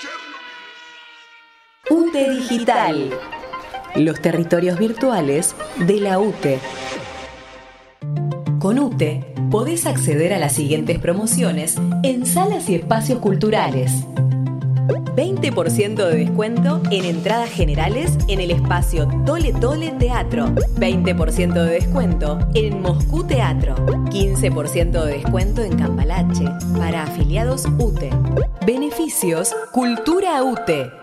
UTE Digital. Los territorios virtuales de la UTE. Con UTE podés acceder a las siguientes promociones en salas y espacios culturales. 20% de descuento en entradas generales en el espacio Tole Tole Teatro. 20% de descuento en Moscú Teatro. 15% de descuento en Cambalache para afiliados UTE. Beneficios Cultura UTE.